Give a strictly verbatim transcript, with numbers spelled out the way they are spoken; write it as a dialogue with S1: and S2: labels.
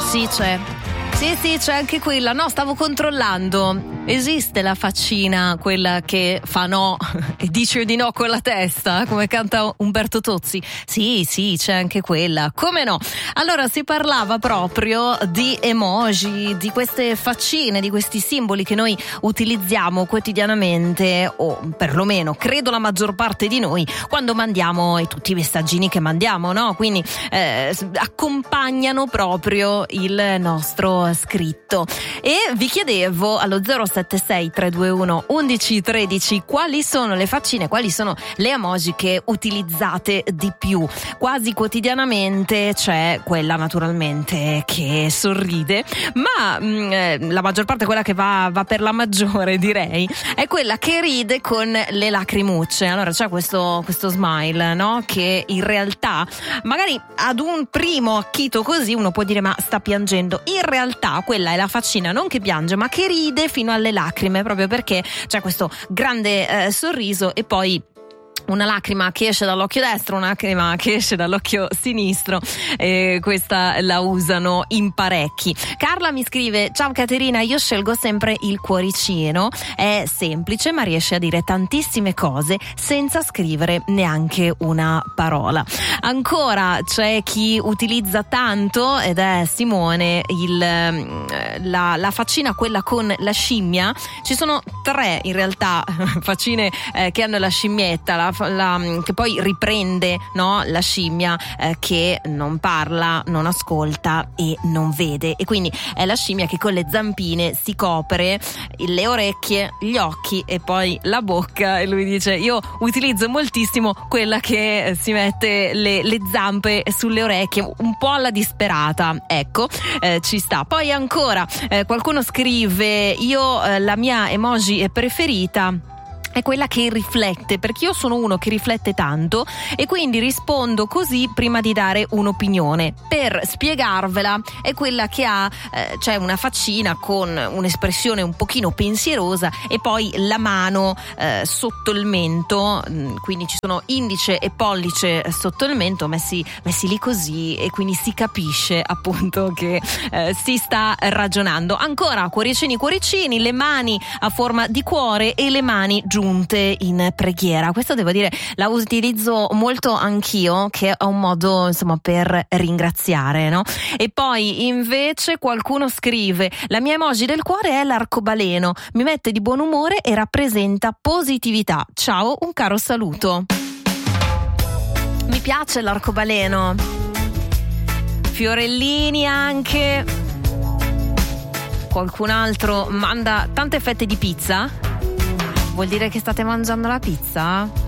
S1: Sì, c'è. Sì, sì, c'è anche quella. No, stavo controllando. Esiste la faccina, quella che fa no e dice di no con la testa, come canta Umberto Tozzi? Sì, sì, c'è anche quella. Come no? Allora, si parlava proprio di emoji, di queste faccine, di questi simboli che noi utilizziamo quotidianamente, o perlomeno credo la maggior parte di noi, quando mandiamo e tutti i messaggini che mandiamo, no? Quindi eh, accompagnano proprio il nostro scritto. E vi chiedevo allo zero sette sei tre due uno uno uno uno tre quali sono le faccine, quali sono le emoji che utilizzate di più. Quasi quotidianamente c'è quella naturalmente che sorride, ma mh, la maggior parte, quella che va, va per la maggiore direi, è quella che ride con le lacrimucce. Allora c'è questo, questo smile, no? Che in realtà magari ad un primo acchito così uno può dire ma sta piangendo. In realtà quella è la faccina non che piange ma che ride fino alle lacrime, proprio perché c'è questo grande eh, sorriso e poi una lacrima che esce dall'occhio destro, una lacrima che esce dall'occhio sinistro, e questa la usano in parecchi. Carla mi scrive: ciao Caterina, io scelgo sempre il cuoricino, è semplice ma riesce a dire tantissime cose senza scrivere neanche una parola. Ancora c'è chi utilizza tanto, ed è Simone, il, la, la faccina quella con la scimmia. Ci sono tre in realtà faccine eh, che hanno la scimmietta, la La, che poi riprende, no, la scimmia eh, che non parla, non ascolta e non vede, e quindi è la scimmia che con le zampine si copre le orecchie, gli occhi e poi la bocca. E lui dice: io utilizzo moltissimo quella che si mette le, le zampe sulle orecchie, un po' alla disperata, ecco, eh, ci sta. Poi ancora eh, qualcuno scrive: io eh, la mia emoji preferita è quella che riflette, perché io sono uno che riflette tanto e quindi rispondo così prima di dare un'opinione. Per spiegarvela, è quella che ha eh, c'è una faccina con un'espressione un pochino pensierosa e poi la mano eh, sotto il mento, quindi ci sono indice e pollice sotto il mento messi, messi lì così, e quindi si capisce appunto che eh, si sta ragionando. Ancora cuoricini cuoricini, le mani a forma di cuore e le mani giù in preghiera. Questo devo dire la utilizzo molto anch'io, che è un modo insomma per ringraziare, no? E poi invece qualcuno scrive: la mia emoji del cuore è l'arcobaleno, mi mette di buon umore e rappresenta positività, ciao, un caro saluto. Mi piace l'arcobaleno. Fiorellini anche. Qualcun altro manda tante fette di pizza. Vuol dire che state mangiando la pizza?